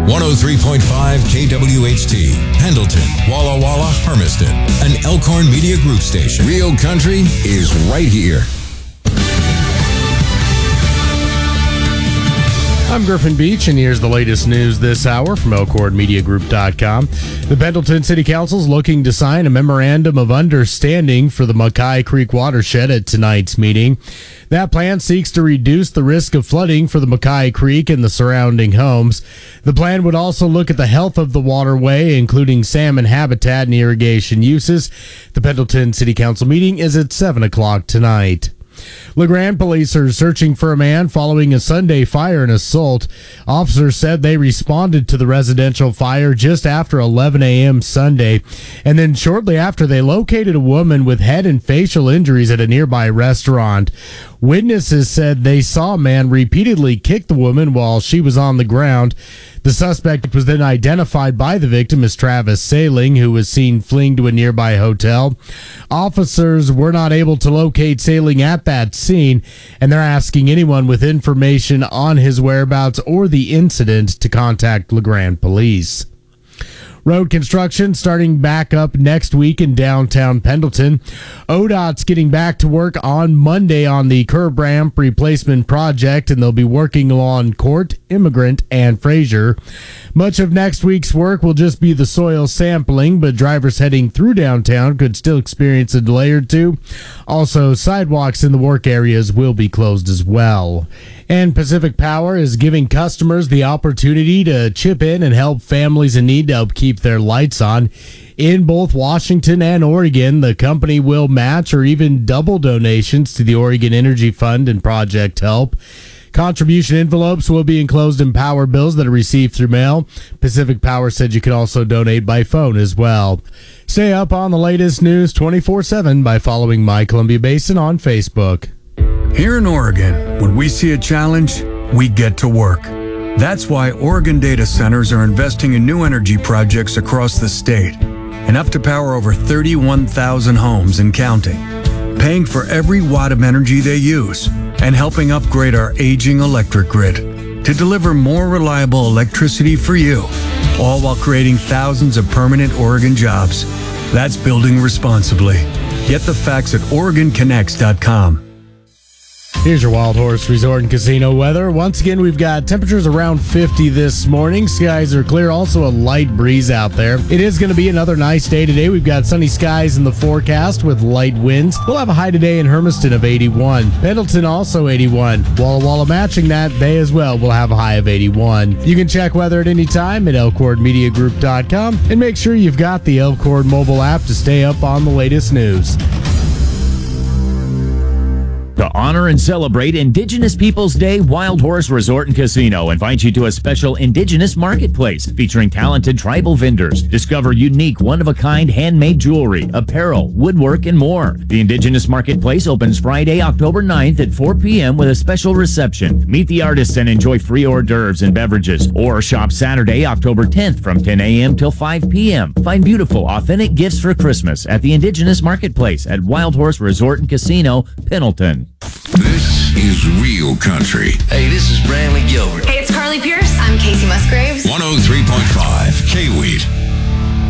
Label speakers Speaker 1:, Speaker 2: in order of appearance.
Speaker 1: 103.5 KWHT, Pendleton, Walla Walla, Hermiston, an Elkhorn Media Group station. Real country is right here.
Speaker 2: I'm Griffin Beach, and here's the latest news this hour from ElkhornMediaGroup.com. The Pendleton City Council is looking to sign a memorandum of understanding for the Mackay Creek watershed at tonight's meeting. That plan seeks to reduce the risk of flooding for the Mackay Creek and the surrounding homes. The plan would also look at the health of the waterway, including salmon habitat and irrigation uses. The Pendleton City Council meeting is at 7 o'clock tonight. LeGrand police are searching for a man following a Sunday fire and assault. Officers said they responded to the residential fire just after 11 a.m. Sunday, and then shortly after they located a woman with head and facial injuries at a nearby restaurant. Witnesses said they saw a man repeatedly kick the woman while she was on the ground. The suspect was then identified by the victim as Travis Sailing, who was seen fleeing to a nearby hotel. Officers were not able to locate Sailing at that scene, and they're asking anyone with information on his whereabouts or the incident to contact LeGrand Police. Road construction starting back up next week in downtown Pendleton. ODOT's getting back to work on Monday on the curb ramp replacement project, and they'll be working along Court, Immigrant, and Fraser. Much of next week's work will just be the soil sampling, but drivers heading through downtown could still experience a delay or two. Also, sidewalks in the work areas will be closed as well. And Pacific Power is giving customers the opportunity to chip in and help families in need to help keep their lights on. In both Washington and Oregon, the company will match or even double donations to the Oregon Energy Fund and Project Help. Contribution envelopes will be enclosed in power bills that are received through mail. Pacific Power said you can also donate by phone as well. Stay up on the latest news 24/7 by following My Columbia Basin on Facebook.
Speaker 3: Here in Oregon, when we see a challenge, we get to work. That's why Oregon data centers are investing in new energy projects across the state, enough to power over 31,000 homes and counting, paying for every watt of energy they use, and helping upgrade our aging electric grid to deliver more reliable electricity for you, all while creating thousands of permanent Oregon jobs. That's building responsibly. Get the facts at OregonConnects.com.
Speaker 2: Here's your Wild Horse Resort and Casino weather. Once again, we've got temperatures around 50 this morning. Skies are clear, also a light breeze out there. It is going to be another nice day today. We've got sunny skies in the forecast with light winds. We'll have a high today in Hermiston of 81. Pendleton also 81. Walla Walla matching that, they as well will have a high of 81. You can check weather at any time at ElkhornMediaGroup.com and make sure you've got the Elkhorn mobile app to stay up on the latest news.
Speaker 4: To honor and celebrate Indigenous Peoples Day, Wild Horse Resort and Casino invites you to a special Indigenous marketplace featuring talented tribal vendors. Discover unique, one-of-a-kind handmade jewelry, apparel, woodwork, and more. The Indigenous Marketplace opens Friday, October 9th at 4 p.m. with a special reception. Meet the artists and enjoy free hors d'oeuvres and beverages. Or shop Saturday, October 10th from 10 a.m. till 5 p.m. Find beautiful, authentic gifts for Christmas at the Indigenous Marketplace at Wild Horse Resort and Casino, Pendleton.
Speaker 1: This is Real Country.
Speaker 5: Hey, this is Brantley Gilbert.
Speaker 6: Hey, it's Carly Pierce. I'm Casey Musgraves.
Speaker 1: 103.5 K-Wheat.